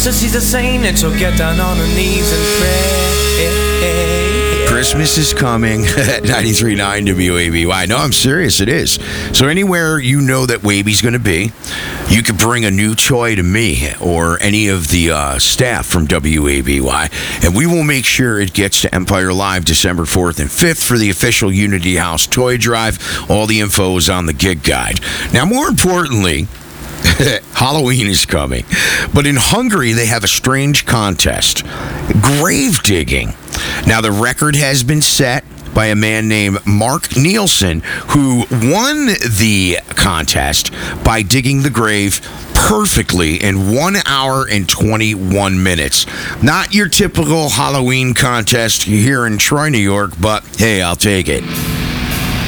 says he's a saint, and she'll get down on her knees and pray. Christmas is coming at 93.9 WABY. No, I'm serious, it is. So anywhere you know that Waby's going to be, you could bring a new toy to me or any of the staff from WABY, and we will make sure it gets to Empire Live December 4th and 5th for the official Unity House toy drive. All the info is on the gig guide. Now, more importantly, Halloween is coming. But in Hungary, they have a strange contest, grave digging. Now, the record has been set by a man named Mark Nielsen, who won the contest by digging the grave perfectly in 1 hour and 21 minutes. Not your typical Halloween contest here in Troy, New York, but hey, I'll take it.